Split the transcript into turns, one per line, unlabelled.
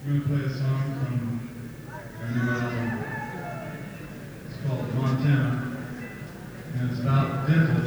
We're going to play a song from our new album. It's called Montana, and it's about dental.